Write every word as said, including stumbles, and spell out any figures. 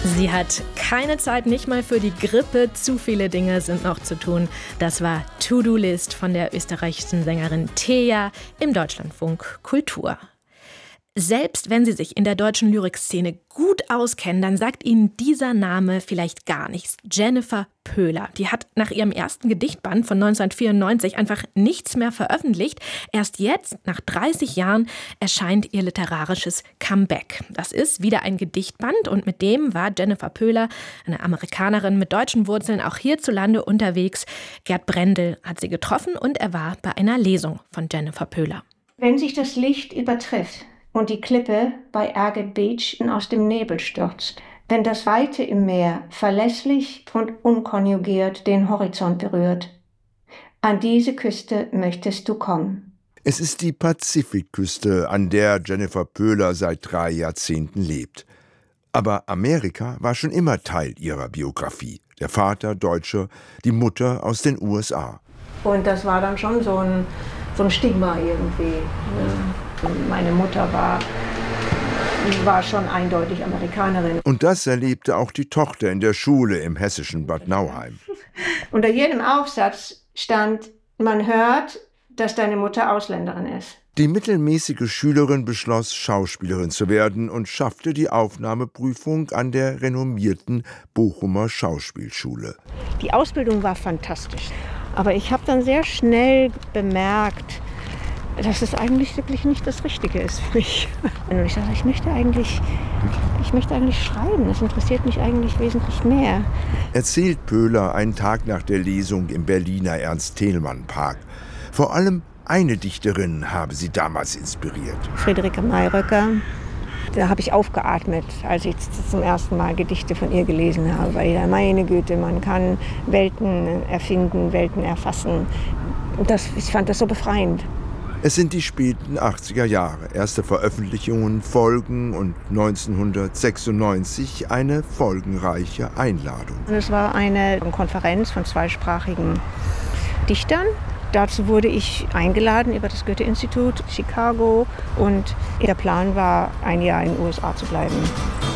Sie hat keine Zeit, nicht mal für die Grippe. Zu viele Dinge sind noch zu tun. Das war To-Do-List von der österreichischen Sängerin Thea im Deutschlandfunk Kultur. Selbst wenn Sie sich in der deutschen Lyrikszene gut auskennen, dann sagt Ihnen dieser Name vielleicht gar nichts. Jennifer Pöhler. Die hat nach ihrem ersten Gedichtband von neunzehnhundertvierundneunzig einfach nichts mehr veröffentlicht. Erst jetzt, nach dreißig Jahren, erscheint ihr literarisches Comeback. Das ist wieder ein Gedichtband und mit dem war Jennifer Pöhler, eine Amerikanerin mit deutschen Wurzeln, auch hierzulande unterwegs. Gerd Brendel hat sie getroffen und er war bei einer Lesung von Jennifer Pöhler. Wenn sich das Licht übertrifft und die Klippe bei Agate Beach aus dem Nebel stürzt, wenn das Weite im Meer verlässlich und unkonjugiert den Horizont berührt. An diese Küste möchtest du kommen. Es ist die Pazifikküste, an der Jennifer Pöhler seit drei Jahrzehnten lebt. Aber Amerika war schon immer Teil ihrer Biografie. Der Vater Deutscher, die Mutter aus den U S A. Und das war dann schon so ein, so ein Stigma irgendwie. Meine Mutter war, war schon eindeutig Amerikanerin. Und das erlebte auch die Tochter in der Schule im hessischen Bad Nauheim. Unter jedem Aufsatz stand, man hört, dass deine Mutter Ausländerin ist. Die mittelmäßige Schülerin beschloss, Schauspielerin zu werden und schaffte die Aufnahmeprüfung an der renommierten Bochumer Schauspielschule. Die Ausbildung war fantastisch. Aber ich habe dann sehr schnell bemerkt, dass es eigentlich wirklich nicht das Richtige ist für mich. Und ich dachte, ich möchte eigentlich, ich möchte eigentlich schreiben. Das interessiert mich eigentlich wesentlich mehr. Erzählt Pöhler einen Tag nach der Lesung im Berliner Ernst-Thälmann-Park. Vor allem eine Dichterin habe sie damals inspiriert. Friederike Mayröcker. Da habe ich aufgeatmet, als ich zum ersten Mal Gedichte von ihr gelesen habe. Weil ich dachte, meine Güte, man kann Welten erfinden, Welten erfassen. Das, ich fand das so befreiend. Es sind die späten achtziger Jahre. Erste Veröffentlichungen folgen und neunzehnhundertsechsundneunzig eine folgenreiche Einladung. Es war eine Konferenz von zweisprachigen Dichtern. Dazu wurde ich eingeladen über das Goethe-Institut Chicago und der Plan war, ein Jahr in den U S A zu bleiben.